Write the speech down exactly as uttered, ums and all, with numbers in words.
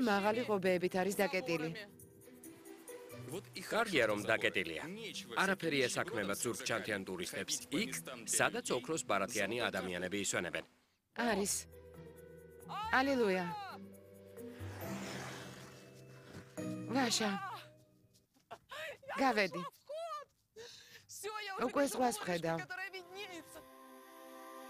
მაღალი ღობეებით არის დაკეტილი. კარგია რომ დაკეტილია. არაფერი ესაქმება ზურგჩანთიან ტურისტებს იქ, სადაც ოქროს ბარათიანი ადამიანები ისვენებენ. არის. ალილუია. ვაშა. გავედი. უკვე ზღვას ვხედავ.